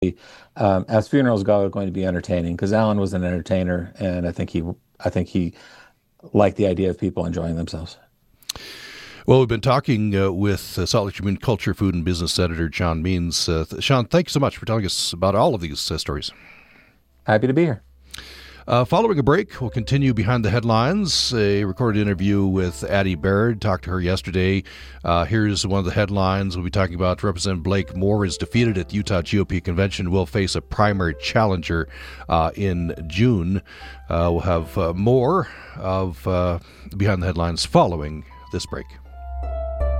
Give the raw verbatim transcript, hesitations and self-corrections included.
Um, as funerals go, are going to be entertaining because Alan was an entertainer, and I think he, I think he liked the idea of people enjoying themselves. Well, we've been talking uh, with uh, Salt Lake Tribune Culture, Food, and Business Editor Sean Means. Uh, Sean, thank you so much for telling us about all of these uh, stories. Happy to be here. Uh, following a break, we'll continue Behind the Headlines, a recorded interview with Addie Baird. Talked to her yesterday. Uh, here's one of the headlines. We'll be talking about Representative Blake Moore is defeated at the Utah G O P convention, will face a primary challenger uh, in June. Uh, we'll have uh, more of uh, Behind the Headlines following this break.